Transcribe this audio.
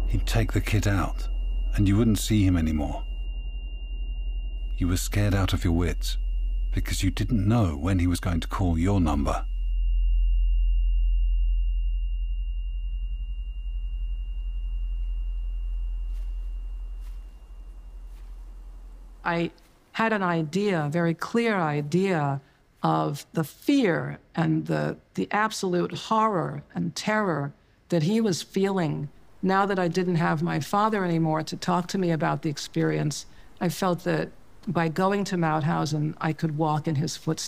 He'd take the kit out, and you wouldn't see him anymore. You were scared out of your wits, because you didn't know when he was going to call your number. I had an idea, a very clear idea, of the fear and the absolute horror and terror that he was feeling now that I didn't have my father anymore to talk to me about the experience. I felt that by going to Mauthausen, I could walk in his footsteps.